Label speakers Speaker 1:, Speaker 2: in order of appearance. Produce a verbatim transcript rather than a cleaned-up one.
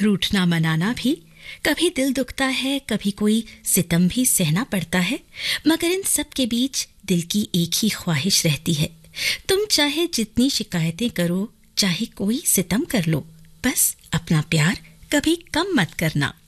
Speaker 1: रूठना मनाना भी, कभी दिल दुखता है, कभी कोई सितम भी सहना पड़ता है, मगर इन सब के बीच दिल की एक ही ख्वाहिश रहती है, तुम चाहे जितनी शिकायतें करो, चाहे कोई सितम कर लो, बस अपना प्यार कभी कम मत करना।